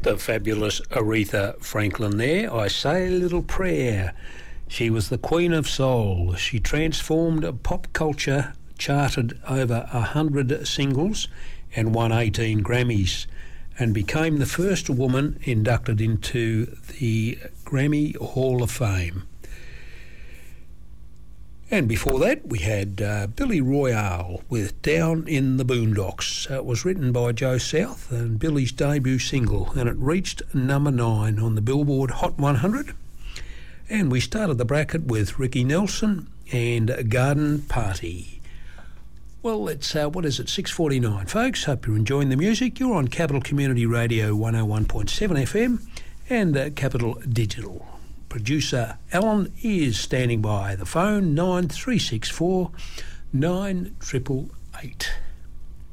The fabulous Aretha Franklin there. I Say a Little Prayer. She was the Queen of Soul. She transformed pop culture, charted over 100 singles and won 18 Grammys, and became the first woman inducted into the Grammy Hall of Fame. And before that, we had Billy Royale with Down in the Boondocks. It was written by Joe South and Billy's debut single, and it reached number 9 on the Billboard Hot 100. And we started the bracket with Ricky Nelson and Garden Party. Well, it's, 6:49, folks. Hope you're enjoying the music. You're on Capital Community Radio 101.7 FM and Capital Digital. Producer Alan is standing by the phone, 9364 9888.